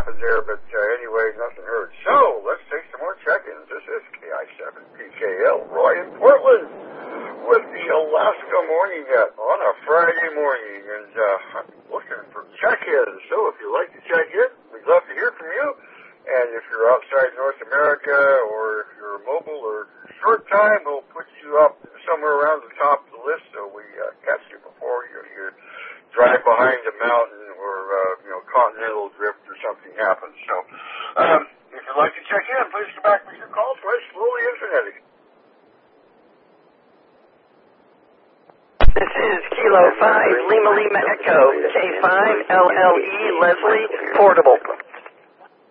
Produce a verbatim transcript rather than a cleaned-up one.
happened there, but uh, anyway, nothing heard. So, let's take some more check-ins. This is K I seven P K L, Roy in Portland, with the Alaska Morning Net on a Friday morning, and uh, I'm looking for check-ins. So, if you'd like to check in, we'd love to hear from you. And if you're outside North America, or if you're mobile or short time, we'll put you up somewhere around the top of the list so we uh, catch you before you, you drive behind a mountain or, uh, you know, continental drift or something happens. So, um, if you'd like to check in, please come back with your call twice, slowly internet. This is Kilo five, Lima Lima Echo, K five, L L E, Leslie, Portable.